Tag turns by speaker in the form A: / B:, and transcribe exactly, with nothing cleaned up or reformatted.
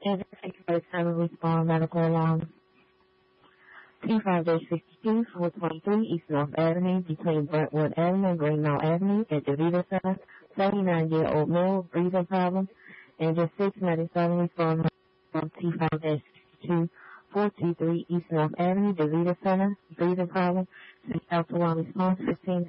A: And thank you for the time of respond medical alarm. T five sixty-two, four twenty-three East North Avenue between Brentwood Avenue and Greenmount Avenue at DeVita Center. seventy-nine-year-old male, breathing problems. And just six ninety-seven respond from T five sixty-two, four two three East North Avenue, DeVita Center, breathing problems. Six Alpha one response, fifteen